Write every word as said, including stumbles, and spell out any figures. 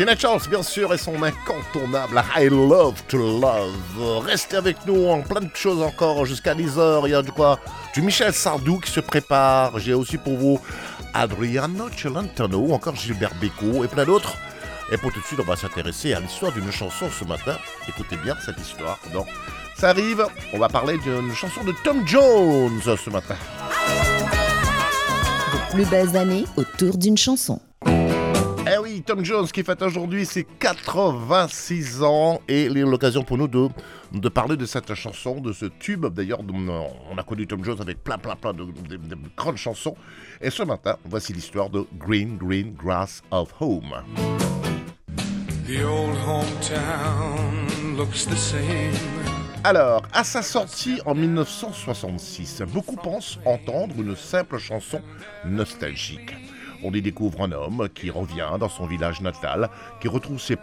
Tina Charles, bien sûr, et son incontournable I Love to Love. Restez avec nous, en plein de choses encore jusqu'à dix heures. Il y a du quoi Du Michel Sardou qui se prépare. J'ai aussi pour vous Adriano Celentano, ou encore Gilbert Bécaud et plein d'autres. Et pour tout de suite, on va s'intéresser à l'histoire d'une chanson ce matin. Écoutez bien cette histoire. Donc, ça arrive, on va parler d'une chanson de Tom Jones ce matin. Les plus belles années autour d'une chanson. Eh oui, Tom Jones qui fête aujourd'hui ses quatre-vingt-six ans et l'occasion pour nous de, de parler de cette chanson, de ce tube. D'ailleurs, on a connu Tom Jones avec plein, plein, plein de, de, de grandes chansons. Et ce matin, voici l'histoire de Green, Green Grass of Home. The old hometown looks the same. Alors, à sa sortie en dix-neuf cent soixante-six, beaucoup pensent entendre une simple chanson nostalgique. On y découvre un homme qui revient dans son village natal, qui retrouve ses